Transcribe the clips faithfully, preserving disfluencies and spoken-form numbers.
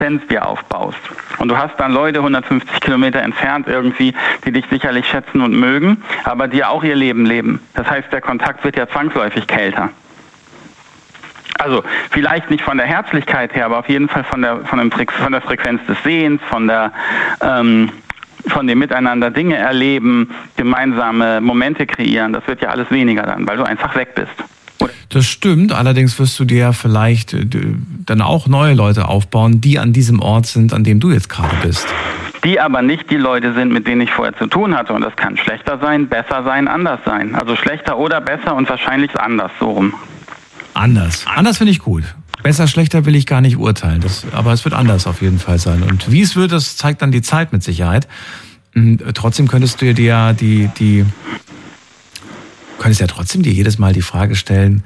Frequenz dir aufbaust. Und du hast dann Leute hundertfünfzig Kilometer entfernt irgendwie, die dich sicherlich schätzen und mögen, aber die auch ihr Leben leben. Das heißt, der Kontakt wird ja zwangsläufig kälter. Also vielleicht nicht von der Herzlichkeit her, aber auf jeden Fall von der von, dem, von der Frequenz des Sehens, von der ähm, von dem Miteinander Dinge erleben, gemeinsame Momente kreieren. Das wird ja alles weniger dann, weil du einfach weg bist. Oder? Das stimmt, allerdings wirst du dir vielleicht dann auch neue Leute aufbauen, die an diesem Ort sind, an dem du jetzt gerade bist. Die aber nicht die Leute sind, mit denen ich vorher zu tun hatte. Und das kann schlechter sein, besser sein, anders sein. Also schlechter oder besser und wahrscheinlich anders, so rum. Anders. Anders finde ich gut. Besser, schlechter will ich gar nicht urteilen. Das, aber es wird anders auf jeden Fall sein. Und wie es wird, das zeigt dann die Zeit mit Sicherheit. Trotzdem könntest du dir ja die, die, könntest ja trotzdem dir jedes Mal die Frage stellen,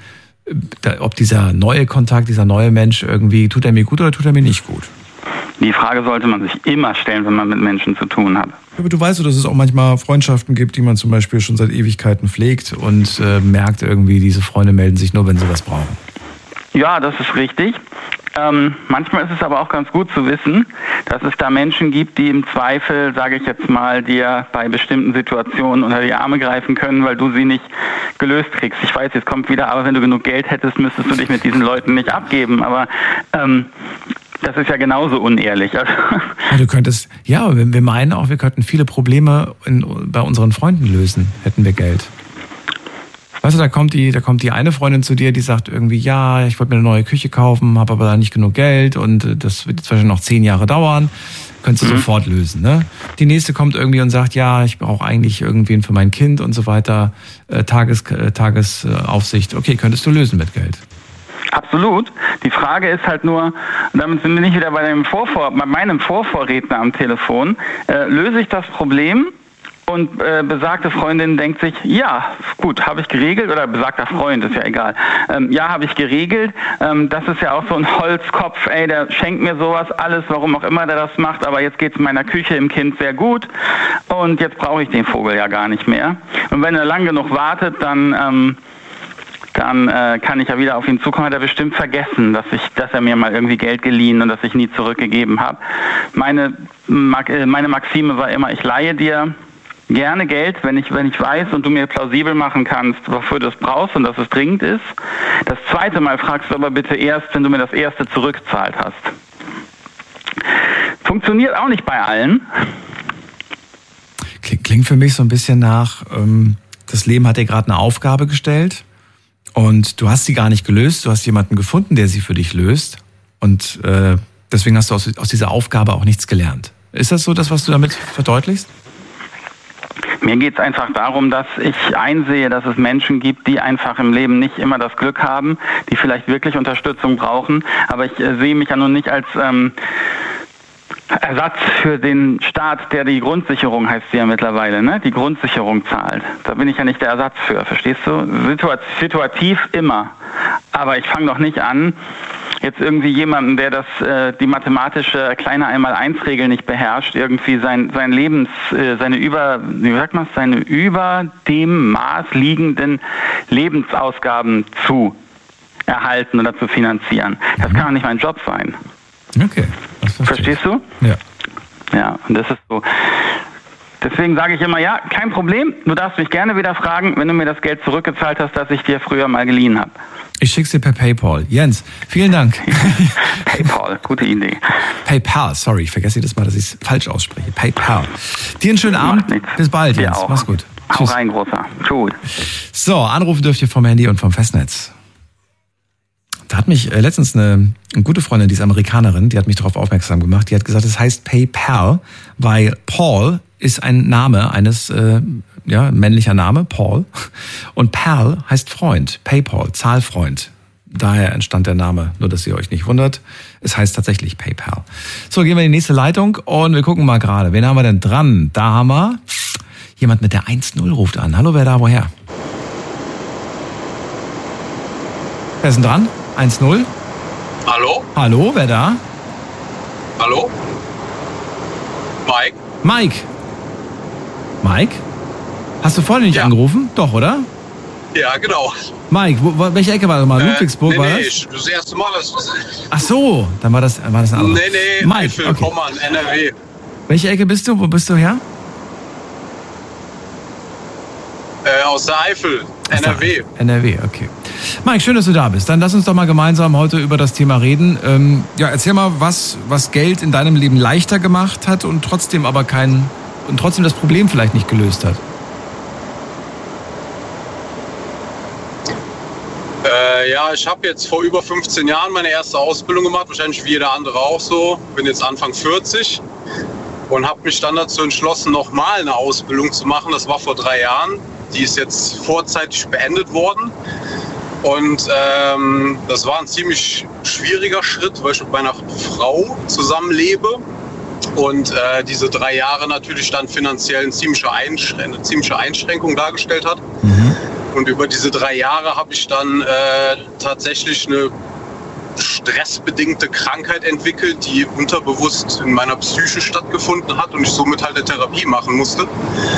ob dieser neue Kontakt, dieser neue Mensch irgendwie, tut er mir gut oder tut er mir nicht gut? Die Frage sollte man sich immer stellen, wenn man mit Menschen zu tun hat. Aber du weißt, dass es auch manchmal Freundschaften gibt, die man zum Beispiel schon seit Ewigkeiten pflegt und äh, merkt irgendwie, diese Freunde melden sich nur, wenn sie was brauchen. Ja, das ist richtig. Ähm, manchmal ist es aber auch ganz gut zu wissen, dass es da Menschen gibt, die im Zweifel, sage ich jetzt mal, dir bei bestimmten Situationen unter die Arme greifen können, weil du sie nicht gelöst kriegst. Ich weiß, jetzt kommt wieder, aber wenn du genug Geld hättest, müsstest du dich mit diesen Leuten nicht abgeben. Aber ähm, das ist ja genauso unehrlich. Also ja, du könntest, ja, wir meinen auch, wir könnten viele Probleme in, bei unseren Freunden lösen, hätten wir Geld. Weißt du, da kommt die, da kommt die eine Freundin zu dir, die sagt irgendwie, ja, ich wollte mir eine neue Küche kaufen, habe aber da nicht genug Geld und das wird jetzt wahrscheinlich noch zehn Jahre dauern. Könntest du mhm. sofort lösen, ne? Die nächste kommt irgendwie und sagt, ja, ich brauche eigentlich irgendwen für mein Kind und so weiter, äh, Tages, äh, Tagesaufsicht. Okay, könntest du lösen mit Geld. Absolut. Die Frage ist halt nur, damit sind wir nicht wieder bei, dem Vorvor, bei meinem Vorvorredner am Telefon, äh, löse ich das Problem? Und äh, besagte Freundin denkt sich, ja, gut, habe ich geregelt, oder besagter Freund, ist ja egal. Ähm, ja, habe ich geregelt. Ähm, das ist ja auch so ein Holzkopf, ey, der schenkt mir sowas alles, warum auch immer der das macht, aber jetzt geht es meiner Küche im Kind sehr gut und jetzt brauche ich den Vogel ja gar nicht mehr. Und wenn er lang genug wartet, dann... Ähm, dann äh, kann ich ja wieder auf ihn zukommen, hat er bestimmt vergessen, dass ich, dass er mir mal irgendwie Geld geliehen und dass ich nie zurückgegeben habe. Meine, meine Maxime war immer, ich leihe dir gerne Geld, wenn ich, wenn ich weiß und du mir plausibel machen kannst, wofür du es brauchst und dass es dringend ist. Das zweite Mal fragst du aber bitte erst, wenn du mir das erste zurückgezahlt hast. Funktioniert auch nicht bei allen. Klingt für mich so ein bisschen nach, ähm, das Leben hat dir gerade eine Aufgabe gestellt. Und du hast sie gar nicht gelöst, du hast jemanden gefunden, der sie für dich löst. Und äh, deswegen hast du aus, aus dieser Aufgabe auch nichts gelernt. Ist das so das, was du damit verdeutlichst? Mir geht es einfach darum, dass ich einsehe, dass es Menschen gibt, die einfach im Leben nicht immer das Glück haben, die vielleicht wirklich Unterstützung brauchen. Aber ich äh, sehe mich ja nun nicht als... Ähm, Ersatz für den Staat, der die Grundsicherung, heißt sie ja mittlerweile, ne? Die Grundsicherung zahlt. Da bin ich ja nicht der Ersatz für, verstehst du? Situativ immer. Aber ich fange doch nicht an, jetzt irgendwie jemanden, der das äh, die mathematische kleine Einmal-Eins-Regel nicht beherrscht, irgendwie sein sein Lebens äh, seine über wie sagt man seine über dem Maß liegenden Lebensausgaben zu erhalten oder zu finanzieren. Das kann doch nicht mein Job sein. Okay. Verstehst du? Ja. Ja, und das ist so. Deswegen sage ich immer, ja, kein Problem. Du darfst mich gerne wieder fragen, wenn du mir das Geld zurückgezahlt hast, das ich dir früher mal geliehen habe. Ich schick's dir per PayPal. Jens, vielen Dank. PayPal, gute Idee. PayPal, sorry, ich vergesse jedes Mal, dass ich es falsch ausspreche. PayPal. Dir einen schönen Abend. Bis bald, Jens. Auch. Mach's gut. Hau Tschüss. rein, Großer. Tschüss. So, anrufen dürft ihr vom Handy und vom Festnetz. Da hat mich äh, letztens eine, eine gute Freundin, die ist Amerikanerin, die hat mich darauf aufmerksam gemacht. Die hat gesagt, es heißt PayPal, weil Paul ist ein Name eines, äh, ja, männlicher Name, Paul. Und Pal heißt Freund, PayPal, Zahlfreund. Daher entstand der Name, nur dass ihr euch nicht wundert. Es heißt tatsächlich PayPal. So, gehen wir in die nächste Leitung und wir gucken mal gerade. Wen haben wir denn dran? Da haben wir jemand mit der eins null ruft an. Hallo, wer da, woher? Wer ist denn dran? eins null. Hallo? Hallo, wer da? Hallo? Mike? Mike. Mike? Hast du vorhin nicht ja. angerufen? Doch, oder? Ja, genau. Mike, wo, welche Ecke war das mal? Äh, Ludwigsburg nee, war nee, das? Ich, das erste Mal. Das, Ach so, dann war das, war das ein anderes. nee, nee, Mike, Eifel, okay. Pommern, N R W. Welche Ecke bist du? Wo bist du her? Äh, aus der Eifel, N R W. N R W, okay. Mike, schön, dass du da bist. Dann lass uns doch mal gemeinsam heute über das Thema reden. Ähm, ja, erzähl mal, was, was Geld in deinem Leben leichter gemacht hat und trotzdem aber kein, und trotzdem das Problem vielleicht nicht gelöst hat. Äh, ja, ich habe jetzt vor über fünfzehn Jahren meine erste Ausbildung gemacht, wahrscheinlich wie jeder andere auch so. Bin jetzt Anfang vierzig und habe mich dann dazu entschlossen, nochmal eine Ausbildung zu machen. Das war vor drei Jahren. Die ist jetzt vorzeitig beendet worden. Und ähm, das war ein ziemlich schwieriger Schritt, weil ich mit meiner Frau zusammenlebe. Und äh, diese drei Jahre natürlich dann finanziell eine ziemliche, Einsch- eine ziemliche Einschränkung dargestellt hat. Mhm. Und über diese drei Jahre habe ich dann äh, tatsächlich eine stressbedingte Krankheit entwickelt, die unterbewusst in meiner Psyche stattgefunden hat und ich somit halt eine Therapie machen musste.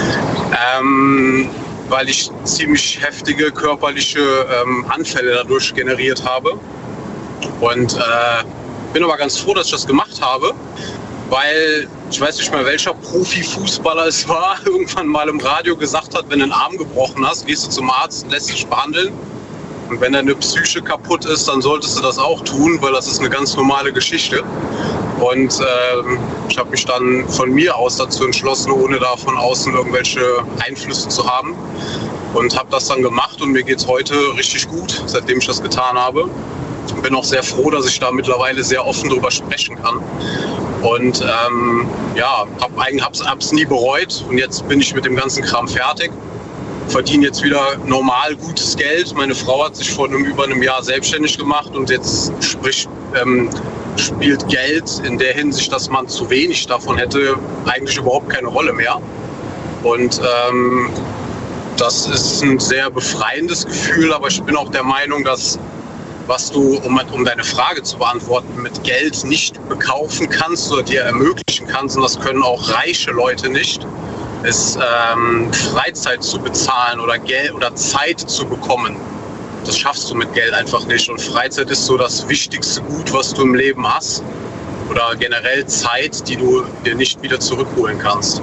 Ähm, weil ich ziemlich heftige körperliche ähm, Anfälle dadurch generiert habe. Und äh, bin aber ganz froh, dass ich das gemacht habe, weil ich weiß nicht mehr, welcher Profifußballer es war, irgendwann mal im Radio gesagt hat, wenn du einen Arm gebrochen hast, gehst du zum Arzt, lässt dich behandeln. Und wenn deine Psyche kaputt ist, dann solltest du das auch tun, weil das ist eine ganz normale Geschichte. Und äh, ich habe mich dann von mir aus dazu entschlossen, ohne da von außen irgendwelche Einflüsse zu haben. Und habe das dann gemacht und mir geht es heute richtig gut, seitdem ich das getan habe. Ich bin auch sehr froh, dass ich da mittlerweile sehr offen drüber sprechen kann. Und ähm, ja, habe eigentlich hab's, hab's nie bereut und jetzt bin ich mit dem ganzen Kram fertig. Verdiene jetzt wieder normal gutes Geld. Meine Frau hat sich vor einem, über einem Jahr selbstständig gemacht und jetzt sprich, ähm, spielt Geld in der Hinsicht, dass man zu wenig davon hätte, eigentlich überhaupt keine Rolle mehr. Und ähm, das ist ein sehr befreiendes Gefühl, aber ich bin auch der Meinung, dass was du, um, um deine Frage zu beantworten, mit Geld nicht bekaufen kannst oder dir ermöglichen kannst, und das können auch reiche Leute nicht, ist ähm, Freizeit zu bezahlen oder Geld oder Zeit zu bekommen. Das schaffst du mit Geld einfach nicht. Und Freizeit ist so das wichtigste Gut, was du im Leben hast. Oder generell Zeit, die du dir nicht wieder zurückholen kannst.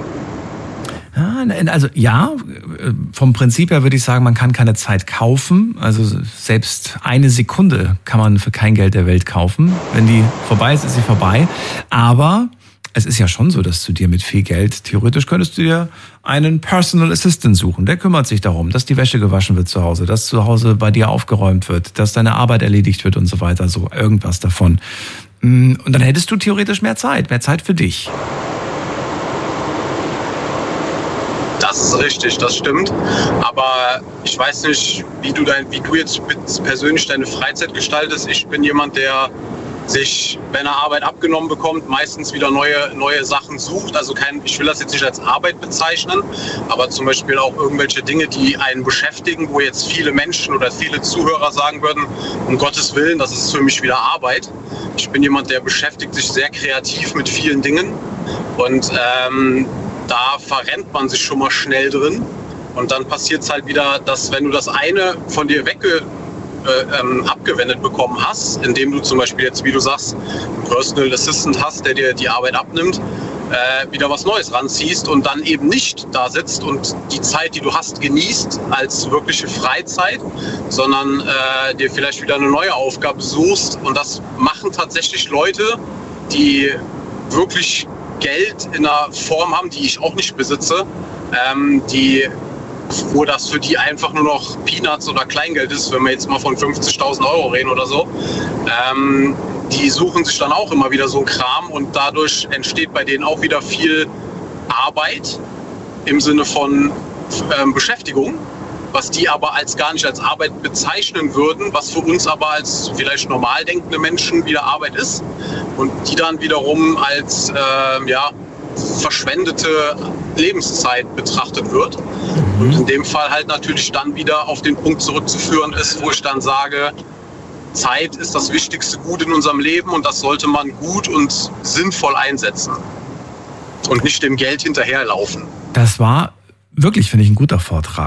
Also ja, vom Prinzip her würde ich sagen, man kann keine Zeit kaufen. Also selbst eine Sekunde kann man für kein Geld der Welt kaufen. Wenn die vorbei ist, ist sie vorbei. Aber es ist ja schon so, dass du dir mit viel Geld, theoretisch könntest du dir einen Personal Assistant suchen. Der kümmert sich darum, dass die Wäsche gewaschen wird zu Hause, dass zu Hause bei dir aufgeräumt wird, dass deine Arbeit erledigt wird und so weiter. So irgendwas davon. Und dann hättest du theoretisch mehr Zeit, mehr Zeit für dich. Das ist richtig, das stimmt. Aber ich weiß nicht, wie du, dein, wie du jetzt persönlich deine Freizeit gestaltest. Ich bin jemand, der sich, wenn er Arbeit abgenommen bekommt, meistens wieder neue, neue Sachen sucht. Also kein, ich will das jetzt nicht als Arbeit bezeichnen, aber zum Beispiel auch irgendwelche Dinge, die einen beschäftigen, wo jetzt viele Menschen oder viele Zuhörer sagen würden, um Gottes Willen, das ist für mich wieder Arbeit. Ich bin jemand, der beschäftigt sich sehr kreativ mit vielen Dingen und ähm, da verrennt man sich schon mal schnell drin und dann passiert es halt wieder, dass wenn du das eine von dir wegge äh, ähm, abgewendet bekommen hast, indem du zum Beispiel jetzt, wie du sagst, einen Personal Assistant hast, der dir die Arbeit abnimmt, äh, wieder was Neues ranziehst und dann eben nicht da sitzt und die Zeit, die du hast, genießt als wirkliche Freizeit, sondern äh, dir vielleicht wieder eine neue Aufgabe suchst. Und das machen tatsächlich Leute, die wirklich Geld in einer Form haben, die ich auch nicht besitze, ähm, die, wo das für die einfach nur noch Peanuts oder Kleingeld ist, wenn wir jetzt mal von fünfzigtausend Euro reden oder so, ähm, die suchen sich dann auch immer wieder so einen Kram und dadurch entsteht bei denen auch wieder viel Arbeit im Sinne von ähm, Beschäftigung, was die aber als gar nicht als Arbeit bezeichnen würden, was für uns aber als vielleicht normal denkende Menschen wieder Arbeit ist und die dann wiederum als äh, ja, verschwendete Lebenszeit betrachtet wird. Mhm. Und in dem Fall halt natürlich dann wieder auf den Punkt zurückzuführen ist, wo ich dann sage, Zeit ist das wichtigste Gut in unserem Leben und das sollte man gut und sinnvoll einsetzen und nicht dem Geld hinterherlaufen. Das war wirklich, finde ich, ein guter Vortrag.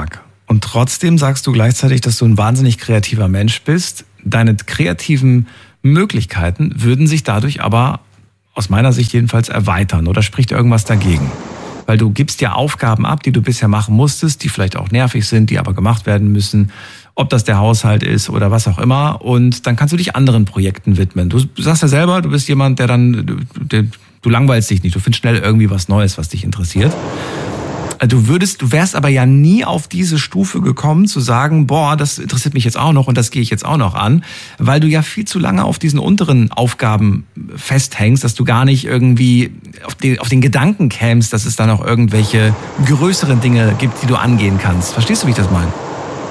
Und trotzdem sagst du gleichzeitig, dass du ein wahnsinnig kreativer Mensch bist. Deine kreativen Möglichkeiten würden sich dadurch aber aus meiner Sicht jedenfalls erweitern. Oder spricht irgendwas dagegen? Weil du gibst ja Aufgaben ab, die du bisher machen musstest, die vielleicht auch nervig sind, die aber gemacht werden müssen. Ob das der Haushalt ist oder was auch immer. Und dann kannst du dich anderen Projekten widmen. Du, du sagst ja selber, du bist jemand, der dann, du, der, du langweilst dich nicht. Du findest schnell irgendwie was Neues, was dich interessiert. Du würdest, du wärst aber ja nie auf diese Stufe gekommen, zu sagen, boah, das interessiert mich jetzt auch noch und das gehe ich jetzt auch noch an, weil du ja viel zu lange auf diesen unteren Aufgaben festhängst, dass du gar nicht irgendwie auf den, auf den Gedanken kämst, dass es da noch irgendwelche größeren Dinge gibt, die du angehen kannst. Verstehst du, wie ich das meine?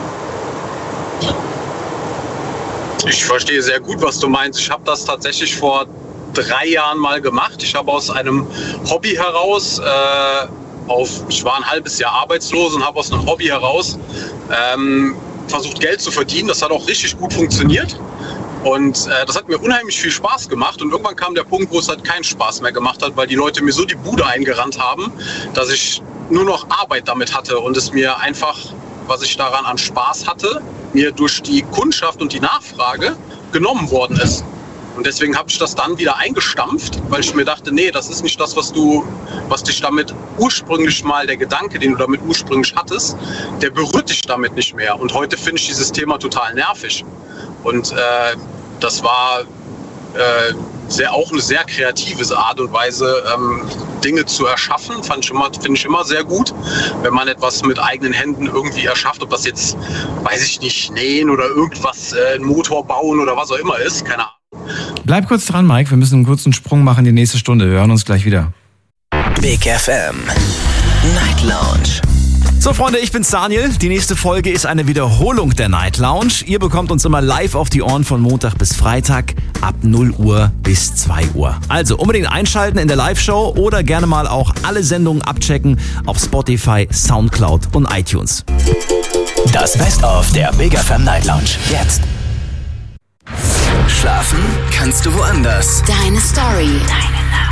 Ich verstehe sehr gut, was du meinst. Ich habe das tatsächlich vor drei Jahren mal gemacht. Ich habe aus einem Hobby heraus äh, Auf, ich war ein halbes Jahr arbeitslos und habe aus einem Hobby heraus ähm, versucht, Geld zu verdienen. Das hat auch richtig gut funktioniert. Und äh, das hat mir unheimlich viel Spaß gemacht. Und irgendwann kam der Punkt, wo es halt keinen Spaß mehr gemacht hat, weil die Leute mir so die Bude eingerannt haben, dass ich nur noch Arbeit damit hatte. Und es mir einfach, was ich daran an Spaß hatte, mir durch die Kundschaft und die Nachfrage genommen worden ist. Und deswegen habe ich das dann wieder eingestampft, weil ich mir dachte, nee, das ist nicht das, was du, was dich damit ursprünglich mal, der Gedanke, den du damit ursprünglich hattest, der berührt dich damit nicht mehr. Und heute finde ich dieses Thema total nervig. Und äh, das war äh, sehr, auch eine sehr kreative Art und Weise, ähm, Dinge zu erschaffen. Fand ich immer, finde ich immer sehr gut, wenn man etwas mit eigenen Händen irgendwie erschafft, ob das jetzt, weiß ich nicht, nähen oder irgendwas, äh, einen Motor bauen oder was auch immer ist, keine Ahnung. Bleib kurz dran, Mike. Wir müssen einen kurzen Sprung machen in die nächste Stunde. Wir hören uns gleich wieder. Big F M Night Lounge. So, Freunde, ich bin's Daniel. Die nächste Folge ist eine Wiederholung der Night Lounge. Ihr bekommt uns immer live auf die Ohren von Montag bis Freitag ab null Uhr bis zwei Uhr. Also unbedingt einschalten in der Live-Show oder gerne mal auch alle Sendungen abchecken auf Spotify, Soundcloud und iTunes. Das Best-of der Big F M Night Lounge. Jetzt. Schlafen kannst du woanders. Deine Story. Deine